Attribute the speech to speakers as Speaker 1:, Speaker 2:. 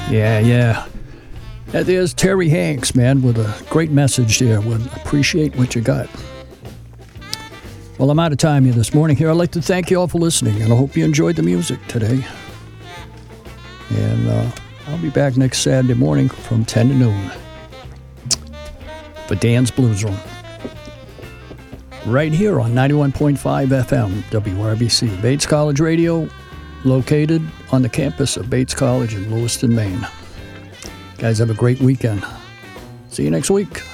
Speaker 1: Yeah. And there's Terry Hanks, man, with a great message there. Would appreciate what you got. Well, I'm out of time here this morning. Here, I'd like to thank you all for listening, and I hope you enjoyed the music today. And I'll be back next Saturday morning from 10 to noon for Dan's Blues Room. Right here on 91.5 FM, WRBC, Bates College Radio, located on the campus of Bates College in Lewiston, Maine. Guys, have a great weekend. See you next week.